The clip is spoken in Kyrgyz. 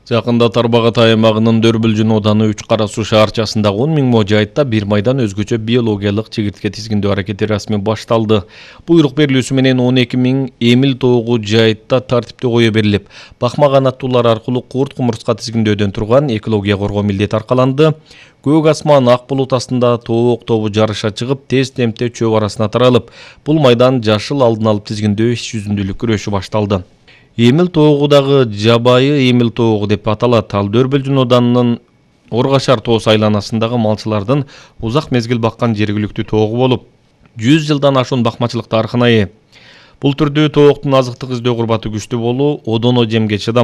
Жакында Тарбагат аймагынын Дөрбүлжүн ооданы 3 Кара Суу шаарчасындагы 10 000 мо жайытта бир майдан өзгөчө биологиялык чегиртке тизгиндөө аракети расмий башталды. Буйрук берилүүсү менен 12 000 эмил тоогу жайытта тартиптүү кое берилип, бакма канаттуулар аркылуу курт кумурска тизгиндөөдөн турган экология коргоо милдети аркаланды. Көк асман ак булут астында тоок тобу жарыша чыгып, тез темпте чөп арасына таралып, бул майдан жашыл алдын алып тизгиндөө иш жүзүндүлүк күрөшү башталды. Эмил тоогудагы жабайы эмил тоогу деп аталат. Ал Дөрбүлжүн оодарынын Оргашар тоосу айланасындагы малчылардын узак мезгил баккан жергиликтүү тоогу болуп, 100 жылдан ашуун бакмачылык тарыхына ээ. Бул түрдүү тооктун азыктык издөө курбаты күчтүү болуу, одоно жемге чыдамдуу.